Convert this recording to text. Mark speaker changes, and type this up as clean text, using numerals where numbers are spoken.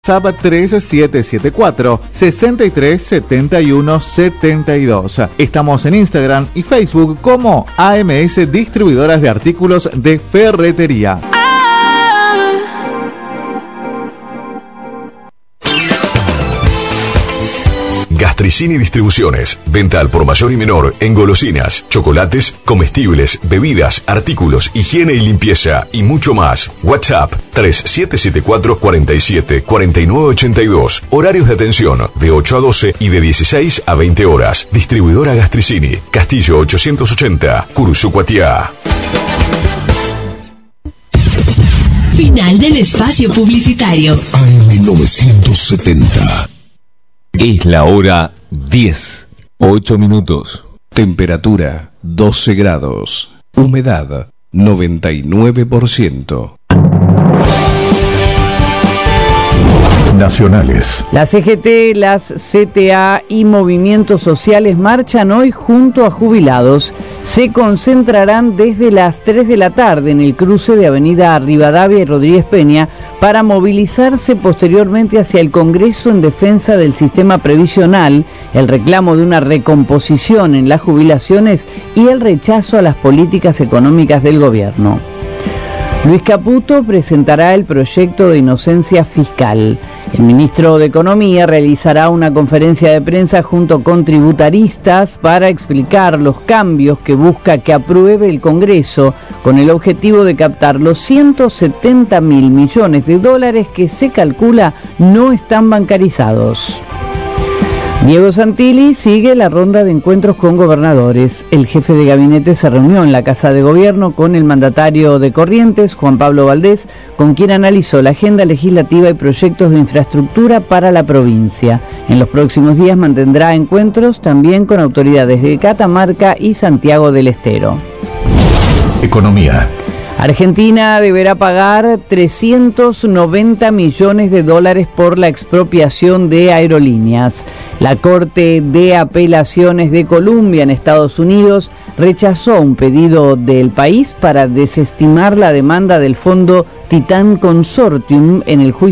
Speaker 1: WhatsApp 3774-637172. Estamos en Instagram y Facebook como AMS Distribuidoras de Artículos de Ferretería.
Speaker 2: Gastricini Distribuciones. Venta al por mayor y menor en golosinas, chocolates, comestibles, bebidas, artículos, higiene y limpieza y mucho más. WhatsApp 3774-474982. Horarios de atención de 8 a 12 y de 16 a 20 horas. Distribuidora Gastricini. Castillo 880, Curuzú-Cuatiá.
Speaker 3: Final del espacio publicitario.
Speaker 4: AM970.
Speaker 5: Es la hora 10, 8 minutos.
Speaker 4: Temperatura 12 grados. Humedad 99%.
Speaker 6: Nacionales.
Speaker 7: La CGT, las CTA y movimientos sociales marchan hoy junto a jubilados. Se concentrarán desde las 3 de la tarde en el cruce de Avenida Rivadavia y Rodríguez Peña para movilizarse posteriormente hacia el Congreso en defensa del sistema previsional, el reclamo de una recomposición en las jubilaciones y el rechazo a las políticas económicas del gobierno. Luis Caputo presentará el proyecto de inocencia fiscal. El ministro de Economía realizará una conferencia de prensa junto con tributaristas para explicar los cambios que busca que apruebe el Congreso con el objetivo de captar los 170.000 millones de dólares que se calcula no están bancarizados. Diego Santilli sigue la ronda de encuentros con gobernadores. El jefe de gabinete se reunió en la Casa de Gobierno con el mandatario de Corrientes, Juan Pablo Valdés, con quien analizó la agenda legislativa y proyectos de infraestructura para la provincia. En los próximos días mantendrá encuentros también con autoridades de Catamarca y Santiago del Estero.
Speaker 6: Economía.
Speaker 7: Argentina deberá pagar 390 millones de dólares por la expropiación de aerolíneas. La Corte de Apelaciones de Columbia en Estados Unidos rechazó un pedido del país para desestimar la demanda del fondo Titan Consortium en el juicio